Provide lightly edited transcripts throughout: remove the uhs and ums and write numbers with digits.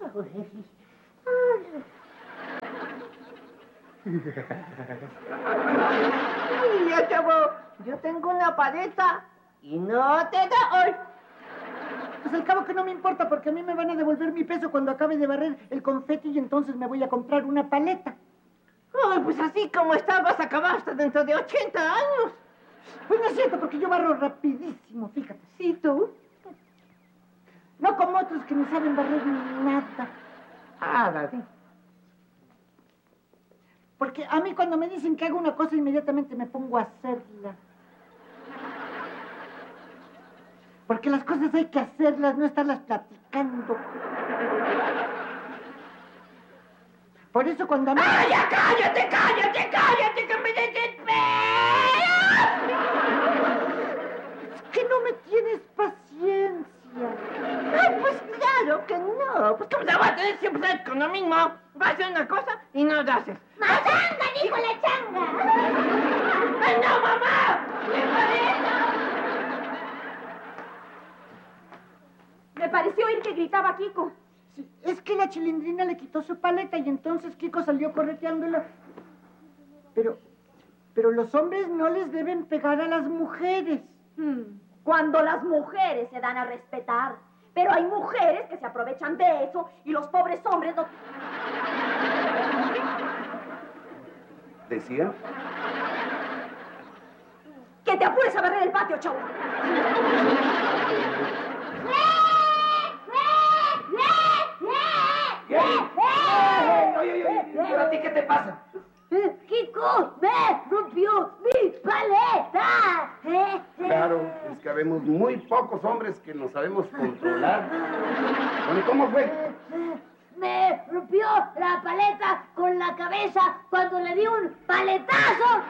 Mira, chavo, yo tengo una paleta y no te da hoy. Pues al cabo que no me importa, porque a mí me van a devolver mi peso cuando acabe de barrer el confeti y entonces me voy a comprar una paleta. Ay, pues así como está, vas a acabar hasta dentro de 80 años. Pues no es cierto, porque yo barro rapidísimo, fíjate. ¿Sí, tú? No como otros que no saben barrer nada. Dale. Porque a mí cuando me dicen que hago una cosa, inmediatamente me pongo a hacerla. Porque las cosas hay que hacerlas, no estarlas platicando. Por eso cuando a mí... ¡Ay, ya cállate, cállate, cállate, que me desesperas! Es que no me tienes paciencia. Ay, pues claro que no. Pues cómo te vas a tener siempre con lo mismo. Vas a hacer una cosa y no lo haces. ¡Machanga, dijo la changa! ¡Ay, no, mamá! ¡Me parece! Me pareció oír que gritaba Kiko. Sí, es que la Chilindrina le quitó su paleta y entonces Kiko salió correteándola. Pero los hombres no les deben pegar a las mujeres. Cuando las mujeres se dan a respetar. Pero hay mujeres que se aprovechan de eso y los pobres hombres no... ¿Decía? ¡Que te apures a barrer el patio, chavo! ¿Pero a ti qué te pasa? ¡Kiko me rompió mi paleta! Claro, es que habemos muy pocos hombres que nos sabemos controlar. Bueno, ¿cómo fue? Me rompió la paleta con la cabeza cuando le di un paletazo.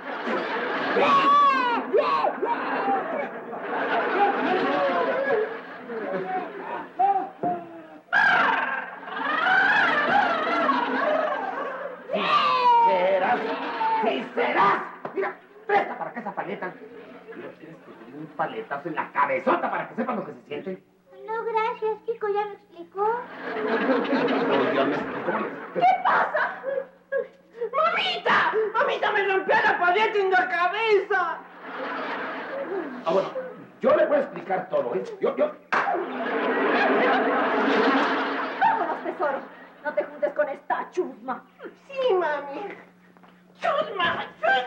¿Serás? ¡Sí serás! Mira, presta para acá esa paleta. Mira, tienes que tener un paletazo en la cabezota para que sepan lo que se siente. No, gracias, Kiko ya me explicó. ¿Qué pasa? ¡Mamita! ¡Mamita me rompió la paleta en la cabeza! Bueno, yo le voy a explicar todo, ¿eh? Vámonos, tesoro. No te juntes con esta chusma. Sí, mami. ¡Chusma! ¡Chusma!